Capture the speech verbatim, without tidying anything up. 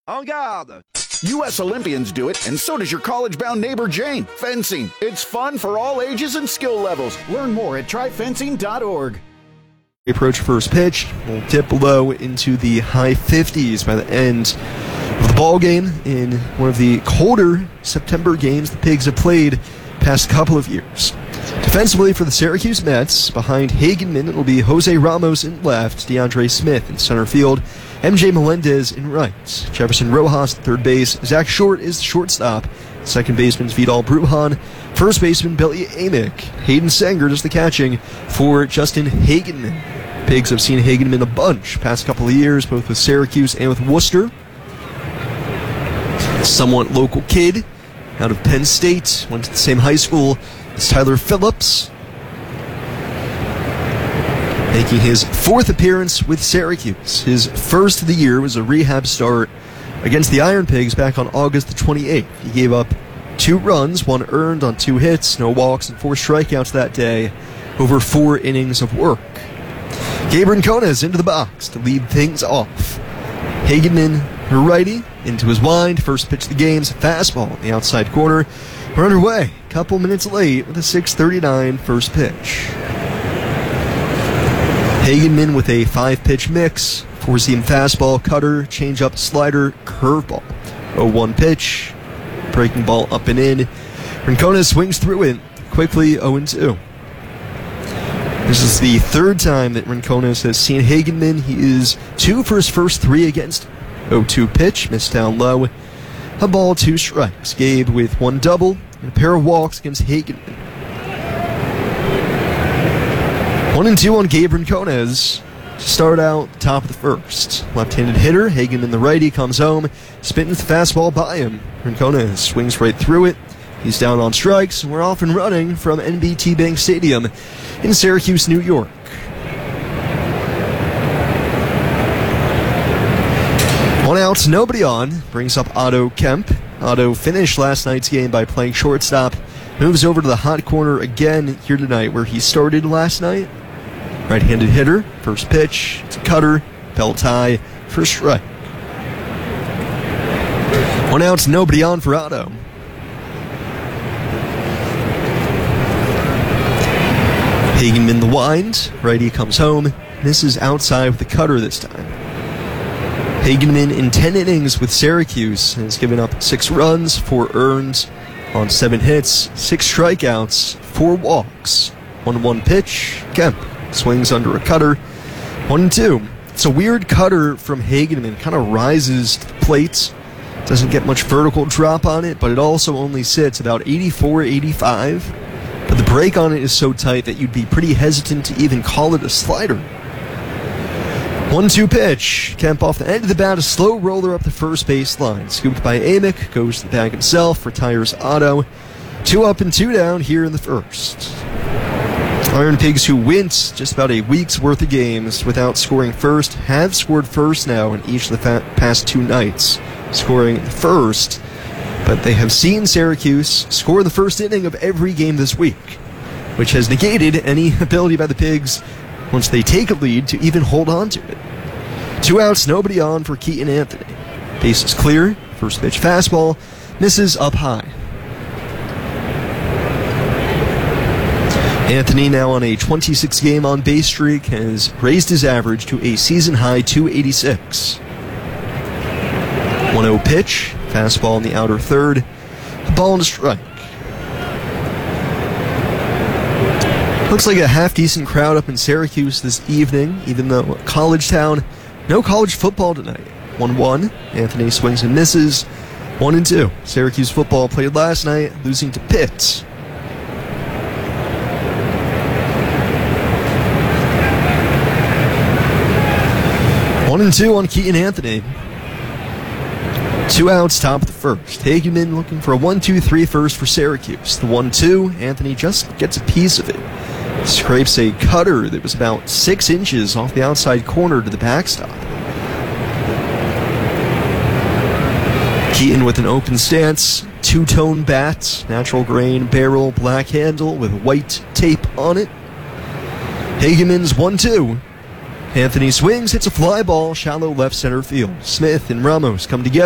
En garde! U S Olympians do it, and so does your college-bound neighbor Jane. Fencing. It's fun for all ages and skill levels. Learn more at try fencing dot org. Approach first pitch. Will dip low into the high fifties by the end of the ball game in one of the colder September games the Pigs have played past couple of years. Defensively for the Syracuse Mets, behind Hagenman, it'll be Jose Ramos in left, DeAndre Smith in center field, M J Melendez in right, Jefferson Rojas at third base, Zach Short is the shortstop, second baseman Vidal Brujan, first baseman Billy Amick, Hayden Sanger does the catching for Justin Hagenman. Pigs have seen Hagenman a bunch past couple of years, both with Syracuse and with Worcester. Somewhat local kid out of Penn State, went to the same high school as Tyler Phillips, making his fourth appearance with Syracuse. His first of the year was a rehab start against the Iron Pigs back on August the twenty-eighth. He gave up two runs, one earned on two hits, no walks, and four strikeouts that day over four innings of work. Gabe Rincones into the box to lead things off. Hagenman, the righty, into his wind. First pitch of the game's a fastball in the outside corner. We're underway, a couple minutes late with a six thirty-nine first pitch. Hagenman with a five-pitch mix, four-seam fastball, cutter, changeup, slider, curveball. oh one pitch, breaking ball up and in. Rincones swings through it quickly, oh two. This is the third time that Rincones has seen Hagenman. He is two for his first three against oh two pitch, missed down low. A ball, two strikes. Gabe with one double and a pair of walks against Hagenman. One and two on Gabe Rincones to start out top of the first. Left-handed hitter, Hagenman the righty, comes home, spins the fastball by him. Rincones swings right through it. He's down on strikes, and we're off and running from N B T Bank Stadium in Syracuse, New York. One out, nobody on, brings up Otto Kemp. Otto finished last night's game by playing shortstop, moves over to the hot corner again here tonight where he started last night. Right-handed hitter, first pitch, it's a cutter, belt tie, first strike. One out, nobody on for Otto. Hagenman the wind, righty comes home, misses outside with the cutter this time. Hagenman in ten innings with Syracuse has given up six runs, four earned on seven hits, six strikeouts, four walks. one one pitch, Kemp swings under a cutter, one and two. It's a weird cutter from Hagenman, kind of rises to the plate, doesn't get much vertical drop on it, but it also only sits about eighty-four, eighty-five. But the break on it is so tight that you'd be pretty hesitant to even call it a slider. one two pitch. Kemp off the end of the bat, a slow roller up the first base line. Scooped by Amick, goes to the bag himself, retires Otto. Two up and two down here in the first. Iron Pigs, who went just about a week's worth of games without scoring first, have scored first now in each of the fa- past two nights. Scoring first, but they have seen Syracuse score the first inning of every game this week, which has negated any ability by the Pigs, once they take a lead, to even hold on to it. Two outs, nobody on for Keaton Anthony. Base is clear, first pitch fastball, misses up high. Anthony, now on a twenty-six game on-base streak, has raised his average to a season-high two eighty-six. one oh pitch, fastball in the outer third, a ball and a strike. Looks like a half-decent crowd up in Syracuse this evening, even though college town, no college football tonight. one one, Anthony swings and misses, one and two. Syracuse football played last night, losing to Pitt. One and two on Keaton Anthony. Two outs, top of the first. Hagenman looking for a one two three first for Syracuse. The one two, Anthony just gets a piece of it. Scrapes a cutter that was about six inches off the outside corner to the backstop. Keaton with an open stance, two-tone bat, natural grain barrel, black handle with white tape on it. Hagenman's one two. Anthony swings, hits a fly ball, shallow left center field. Smith and Ramos come together.